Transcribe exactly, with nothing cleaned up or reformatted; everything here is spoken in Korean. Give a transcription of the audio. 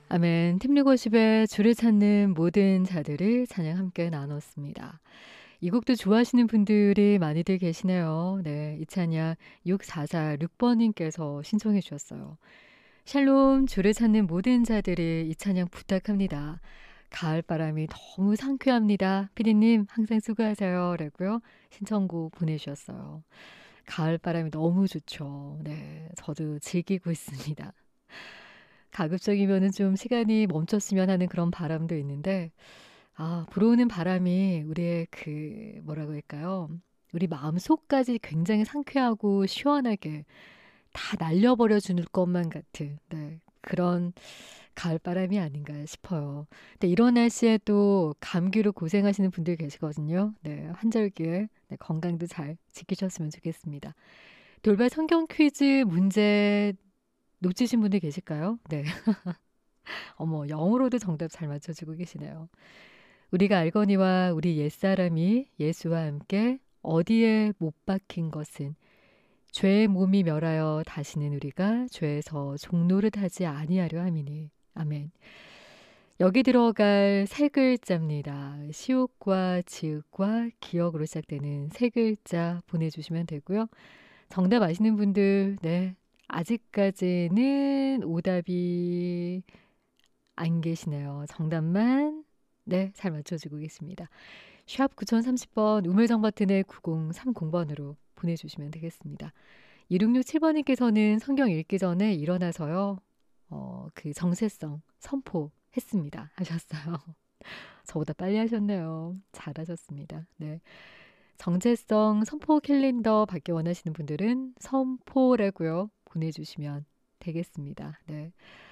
아멘. 팀리고십의 주를 찾는 모든 자들을 찬양 함께 나눴습니다. 이 곡도 좋아하시는 분들이 많이들 계시네요. 네, 이 찬양 육사사육 번님께서 신청해 주셨어요. 샬롬, 주를 찾는 모든 자들을 이 찬양 부탁합니다. 가을바람이 너무 상쾌합니다. 피디님 항상 수고하세요. 라고요. 신청곡 보내주셨어요. 가을바람이 너무 좋죠. 네, 저도 즐기고 있습니다. 가급적이면은 좀 시간이 멈췄으면 하는 그런 바람도 있는데, 아, 불어오는 바람이 우리의 그, 뭐라고 할까요? 우리 마음속까지 굉장히 상쾌하고 시원하게 다 날려버려 줄 것만 같은, 네, 그런 가을바람이 아닌가 싶어요. 근데 이런 날씨에 또 감기로 고생하시는 분들 계시거든요. 네, 환절기에 네, 건강도 잘 지키셨으면 좋겠습니다. 돌발 성경 퀴즈 문제 놓치신 분들 계실까요? 네. 어머, 영어로도 정답 잘 맞춰주고 계시네요. 우리가 알거니와 우리 옛사람이 예수와 함께 어디에 못 박힌 것은 죄의 몸이 멸하여 다시는 우리가 죄에서 종노릇하지 아니하려 함이니. 아멘. 여기 들어갈 세 글자입니다. 시옷과 지읒과 기억으로 시작되는 세 글자 보내주시면 되고요. 정답 아시는 분들, 네. 아직까지는 오답이 안 계시네요. 정답만, 네, 잘 맞춰주고 계십니다. 샵 구공삼공 번 우물정 버튼의 구공삼공 번으로 보내주시면 되겠습니다. 이육육칠 번님께서는 성경 읽기 전에 일어나서요. 어, 그 정체성 선포했습니다. 하셨어요. 저보다 빨리 하셨네요. 잘하셨습니다. 네. 정체성 선포 캘린더 받기 원하시는 분들은 선포라고요. 보내주시면 되겠습니다. 네.